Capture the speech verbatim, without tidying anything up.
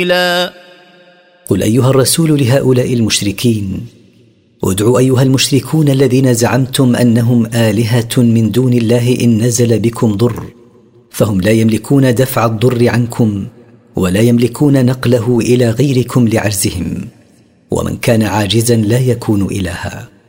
قل أيها الرسول لهؤلاء المشركين: ادعوا أيها المشركون الذين زعمتم أنهم آلهة من دون الله إن نزل بكم ضر فهم لا يملكون دفع الضر عنكم ولا يملكون نقله إلى غيركم لعجزهم، ومن كان عاجزا لا يكون إلها.